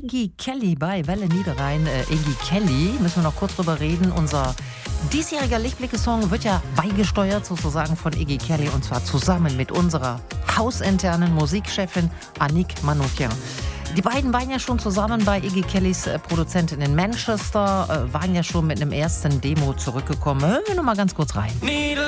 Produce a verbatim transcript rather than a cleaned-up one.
Iggy Kelly bei Welle Niederrhein. Äh, Iggy Kelly, müssen wir noch kurz drüber reden. Unser diesjähriger Lichtblicke-Song wird ja beigesteuert sozusagen von Iggy Kelly und zwar zusammen mit unserer hausinternen Musikchefin Annick Manoukian. Die beiden waren ja schon zusammen bei Iggy Kellys äh, Produzentin in Manchester, äh, waren ja schon mit einem ersten Demo zurückgekommen. Hören wir noch mal ganz kurz rein.